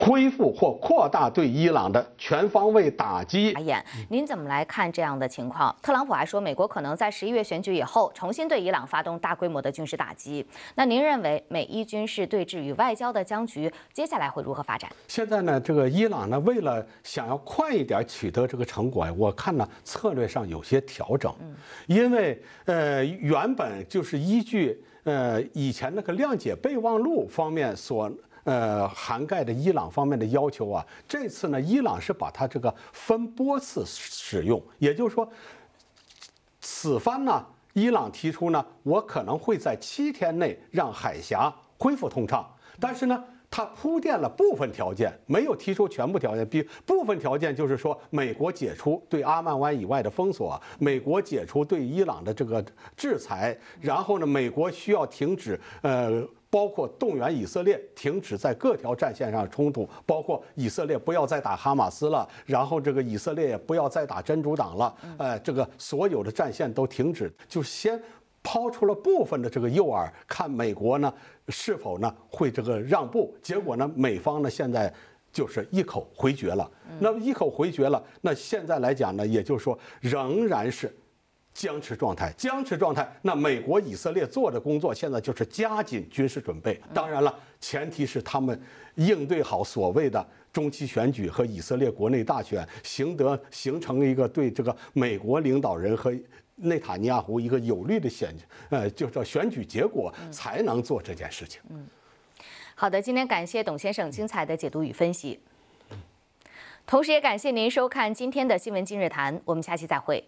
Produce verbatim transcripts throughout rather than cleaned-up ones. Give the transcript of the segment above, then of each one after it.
恢复或扩大对伊朗的全方位打击。 发言，您怎么来看这样的情况？特朗普还说，美国可能在十一月选举以后重新对伊朗发动大规模的军事打击。那您认为美伊军事对峙与外交的僵局接下来会如何发展？ 现在呢，这个伊朗呢，为了想要快一点取得这个成果，我看呢策略上有些调整，因为呃原本就是依据呃以前那个谅解备忘录方面所。呃，涵盖的伊朗方面的要求啊，这次呢，伊朗是把它这个分波次使用，也就是说，此番呢，伊朗提出呢，我可能会在七天内让海峡恢复通畅，但是呢，它铺垫了部分条件，没有提出全部条件。比部分条件就是说，美国解除对阿曼湾以外的封锁，美国解除对伊朗的这个制裁，然后呢，美国需要停止呃。包括动员以色列停止在各条战线上冲突，包括以色列不要再打哈马斯了，然后这个以色列也不要再打真主党了，呃，这个所有的战线都停止，就先抛出了部分的这个诱饵，看美国呢是否呢会这个让步。结果呢，美方呢现在就是一口回绝了。那么一口回绝了，那现在来讲呢，也就是说仍然是。僵持状态，僵持状态。那美国、以色列做的工作，现在就是加紧军事准备。当然了，前提是他们应对好所谓的中期选举和以色列国内大选，形得形成一个对这个美国领导人和内塔尼亚胡一个有利的选，呃，就叫选举结果，才能做这件事情。 嗯，好的，今天感谢董先生精彩的解读与分析，同时也感谢您收看今天的新闻今日谈，我们下期再会。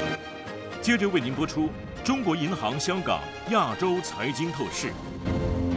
接着为您播出《中国银行香港亚洲财经透视》。